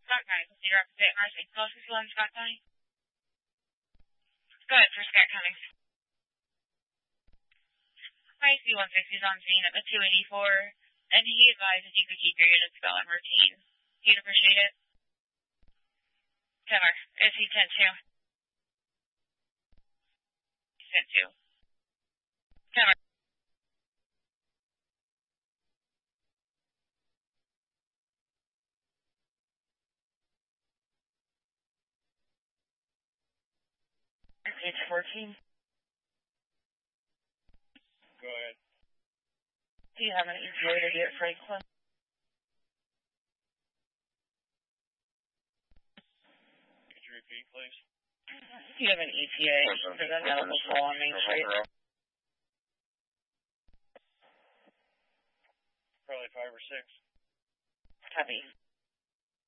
Scott County. Proceed rapid pit and RC. Call 611 Scott County. Go ahead for Scott County. IC-160 is on scene at the 284, and he advised if you could keep your unit spell in routine. He'd appreciate it. Timmer, is he 10-2? He's 10-2. Timmer. It's 14. Go ahead. Do you have an ETA to get Franklin? Could you repeat, please? Do you have an ETA for the medical fall on Main Street? Probably 5 or 6. Copy.